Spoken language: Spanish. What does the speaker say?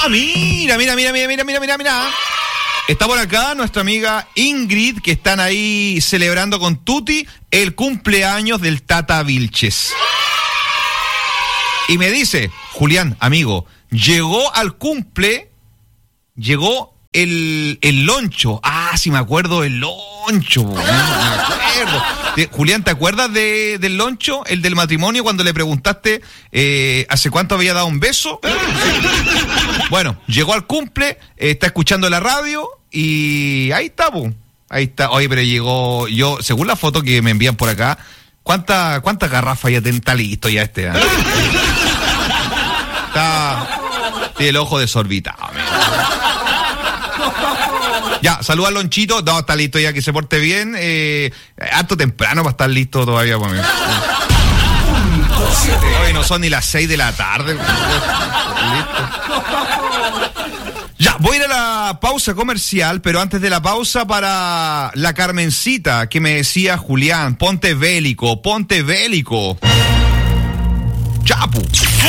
mira. Está por acá nuestra amiga Ingrid, que están ahí celebrando con Tuti el cumpleaños del Tata Vilches. Y me dice, Julián, amigo, llegó el loncho. Ah, sí me acuerdo del loncho. Me acuerdo. Julián, ¿te acuerdas del loncho? El del matrimonio, cuando le preguntaste ¿hace cuánto había dado un beso? Bueno, llegó al cumple, está escuchando la radio y ahí está, po. Ahí está. Oye, pero llegó, yo, según la foto que me envían por acá, ¿cuántas garrafas ya está listo ya este? ¿Eh? Tiene el ojo desorbitado, amigo. Ya, saluda al lonchito. No, está listo ya, que se porte bien. Harto temprano para estar listo todavía, pues, amigo. Hoy no son ni las 6 de la tarde. Listo. Ya, voy a ir a la pausa comercial, pero antes de la pausa, para la Carmencita, que me decía, Julián, ponte bélico. Chapu.